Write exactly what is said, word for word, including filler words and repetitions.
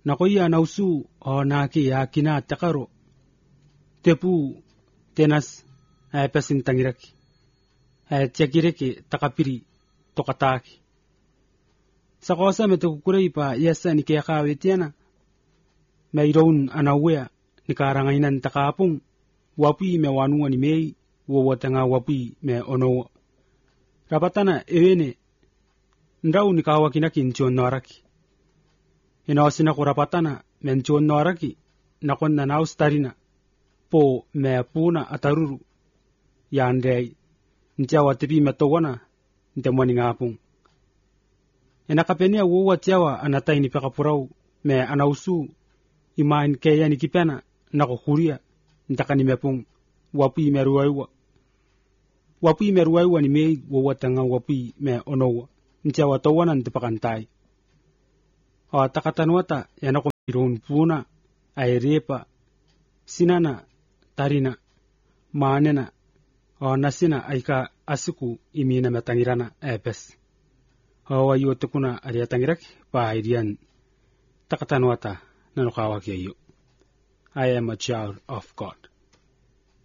nakoya nausu o naki yakina takaro tepu tenas ay pesin tangiraki ay tiagireki takapiri tokataki sa kosa metukurei pa yesa ni kaya kawetiana mayroon anawea ni karangainan takapung wapi me wanua ni mei wawatanga wapi me ono rapatana ewene ndau ni kawakinaki nchon noraki inaosina ko rapatana me nchon noraki nakonna naustarina po me puna ataruru yandei ntiawa tipi metowana ntemwani ngapung enakapenia wowa tiawa anatai ni pekapurau me anausu imain kaya ni kipena nako kuria ntakani mepung wapi meruaiwa wapi meruaiwa ni mei wowa tanga wapi me onowa ntiawa tawana ntepakantai o takatanwata yanako miron puna airepa sinana tarina manena o nasina aika asiku imina metangirana epes hawa yo tukuna aria tangiraki pa irian takatanwata nanokawaki ayo. I am a child of God.